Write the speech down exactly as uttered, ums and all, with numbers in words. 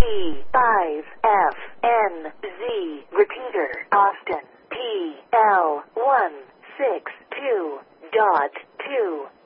P five F N Z. Repeater, Austin. P L one six two dot two.